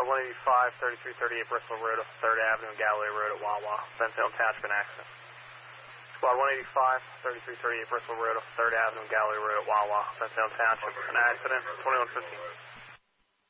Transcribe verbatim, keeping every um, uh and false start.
Squad one eighty-five, thirty-three thirty-eight Bristol Road, third Avenue and Galloway Road at Wawa. Bensalem Township accident. Squad one eighty-five, thirty-three thirty-eight Bristol Road, third Avenue and Galloway Road at Wawa. Bensalem Township, an accident, twenty-one fifteen.